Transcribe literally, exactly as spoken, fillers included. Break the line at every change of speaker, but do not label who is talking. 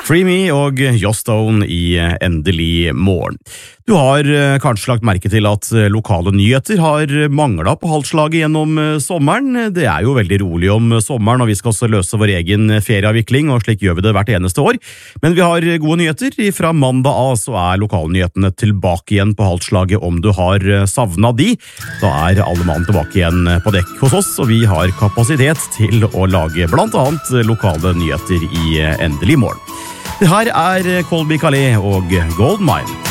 Free Me og Joss Stone i Endelig morgen. Du har kanskje lagt merke til at lokale nyheter har manglet på halvslaget gjennom sommeren. Det er jo veldig rolig om sommeren, og vi skal også løse vår egen ferieavvikling, og slik gjør vi det hvert eneste år. Men vi har gode nyheter. Fra mandag av så er lokalnyhetene tilbake igjen på halvslaget om du har savnet de. Da er alle mann tilbake igjen på dekk hos oss, og vi har kapasitet til å lage blant annet lokale nyheter i Endelig morgen. Det her er Colby Calais og Goldmine.